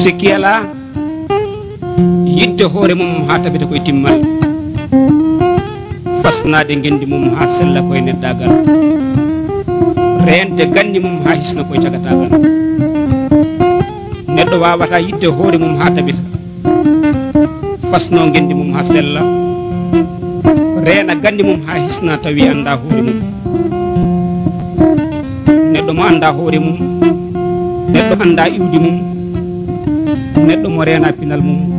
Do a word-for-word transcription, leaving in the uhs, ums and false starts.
sikki ala yidde hoore mum ha tabita koye timmal fasnade gendi mum ha sella koye neddagal rende ganni mum ha hisna koye tagatagal neɗɗo wawata yidde hoore mum ha tabita fasno gendi mum ha sella reena gandi mum ha hisna tawi anda hoore mum neɗɗo mo anda hoore mum neɗɗo anda iwdi mum neɗɗo mo reena pinal mum